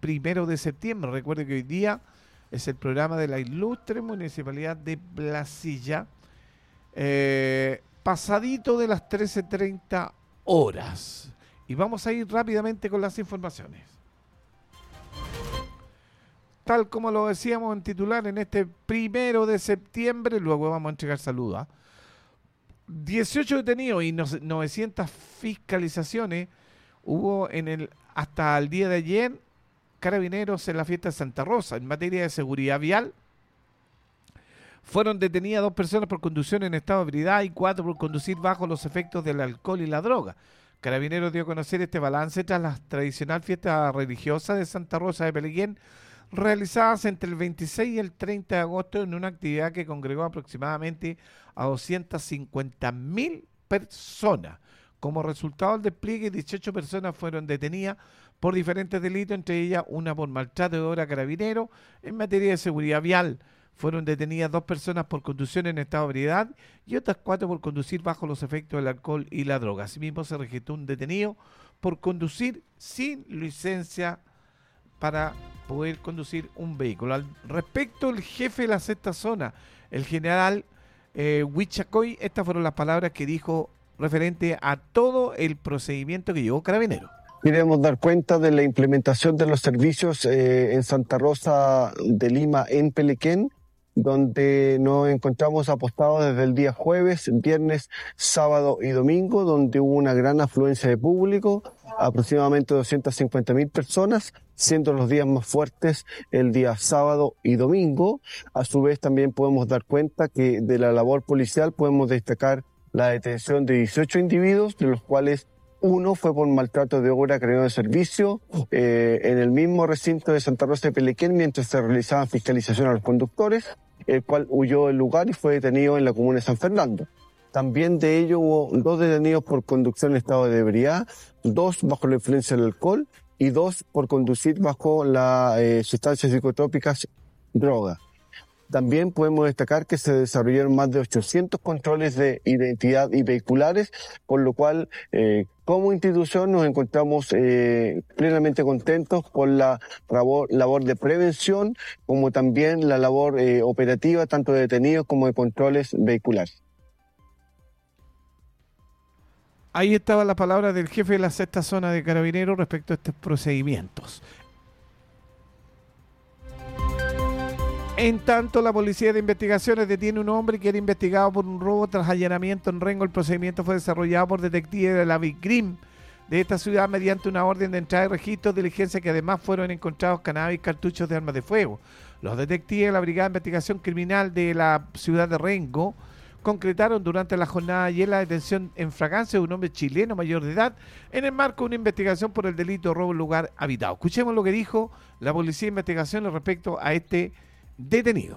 1 de septiembre. Recuerde que hoy día es el programa de la ilustre Municipalidad de Placilla, pasadito de las 13:30 horas. Y vamos a ir rápidamente con las informaciones. Tal como lo decíamos en titular, en este 1 de septiembre, luego vamos a entregar saludos. 18 detenidos y 900 fiscalizaciones hubo hasta el día de ayer. Carabineros en la fiesta de Santa Rosa. En materia de seguridad vial, fueron detenidas 2 personas por conducción en estado de ebriedad y 4 por conducir bajo los efectos del alcohol y la droga. Carabineros dio a conocer este balance tras la tradicional fiesta religiosa de Santa Rosa de Pelequén, realizadas entre el 26 y el 30 de agosto en una actividad que congregó aproximadamente a 250.000 personas. Como resultado del despliegue, 18 personas fueron detenidas por diferentes delitos, entre ellas una por maltrato de obra carabinero. En materia de seguridad vial, fueron detenidas 2 personas por conducción en estado de ebriedad y otras 4 por conducir bajo los efectos del alcohol y la droga. Asimismo, se registró un detenido por conducir sin licencia para poder conducir un vehículo. Al respecto, el jefe de la sexta zona, el general Huichacoy, estas fueron las palabras que dijo referente a todo el procedimiento que llevó Carabineros. Queremos dar cuenta de la implementación de los servicios en Santa Rosa de Lima, en Pelequén, donde nos encontramos apostados desde el día jueves, viernes, sábado y domingo, donde hubo una gran afluencia de público, aproximadamente 250.000 personas, siendo los días más fuertes el día sábado y domingo. A su vez, también podemos dar cuenta que de la labor policial podemos destacar la detención de 18 individuos, de los cuales uno fue por maltrato de obra cargado de servicio en el mismo recinto de Santa Rosa de Pelequén mientras se realizaban fiscalización a los conductores, el cual huyó del lugar y fue detenido en la comuna de San Fernando. También de ello hubo 2 detenidos por conducción en estado de ebriedad, 2 bajo la influencia del alcohol y 2 por conducir bajo las sustancias psicotrópicas, droga. También podemos destacar que se desarrollaron más de 800 controles de identidad y vehiculares, por lo cual como institución nos encontramos plenamente contentos con la labor de prevención, como también la labor operativa, tanto de detenidos como de controles vehiculares. Ahí estaba la palabra del jefe de la sexta zona de Carabineros respecto a estos procedimientos. En tanto, la Policía de Investigaciones detiene a un hombre que era investigado por un robo tras allanamiento en Rengo. El procedimiento fue desarrollado por detectives de la BICRIM de esta ciudad mediante una orden de entrada y registro de diligencia, que además fueron encontrados cannabis y cartuchos de armas de fuego. Los detectives de la Brigada de Investigación Criminal de la ciudad de Rengo concretaron durante la jornada ayer la detención en fragancia de un hombre chileno mayor de edad en el marco de una investigación por el delito de robo en lugar habitado. Escuchemos lo que dijo la Policía de Investigación respecto a este detenido.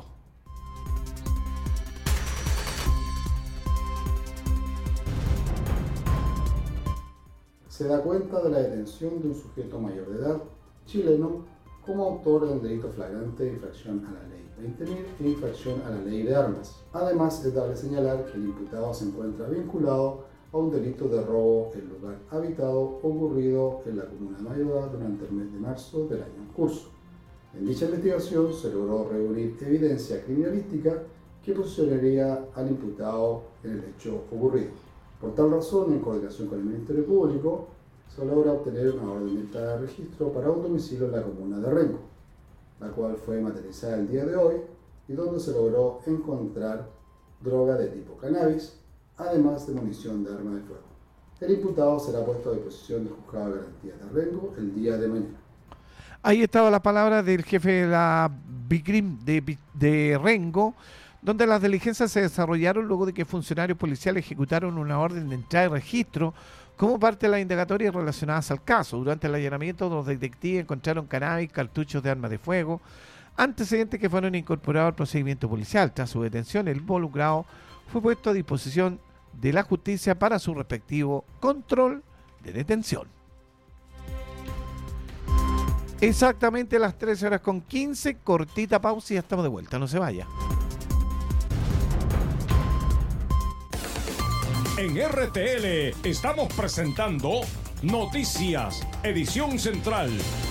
Se da cuenta de la detención de un sujeto mayor de edad, chileno, como autor del delito flagrante de infracción a la ley 20.000 e infracción a la ley de armas. Además, es dable señalar que el imputado se encuentra vinculado a un delito de robo en lugar habitado ocurrido en la comuna de Mayoda durante el mes de marzo del año en curso. En dicha investigación se logró reunir evidencia criminalística que posicionaría al imputado en el hecho ocurrido. Por tal razón, en coordinación con el Ministerio Público, se logra obtener una orden de entrada de registro para un domicilio en la comuna de Rengo, la cual fue materializada el día de hoy y donde se logró encontrar droga de tipo cannabis, además de munición de arma de fuego. El imputado será puesto a disposición del Juzgado de Garantía de Rengo el día de mañana. Ahí estaba la palabra del jefe de la BICRIM de Rengo, donde las diligencias se desarrollaron luego de que funcionarios policiales ejecutaron una orden de entrada y registro como parte de las indagatorias relacionadas al caso. Durante el allanamiento, los detectives encontraron cannabis, cartuchos de armas de fuego, antecedentes que fueron incorporados al procedimiento policial. Tras su detención, el involucrado fue puesto a disposición de la justicia para su respectivo control de detención. Exactamente las 13:15, cortita pausa y ya estamos de vuelta, no se vaya. En RTL estamos presentando Noticias, edición central.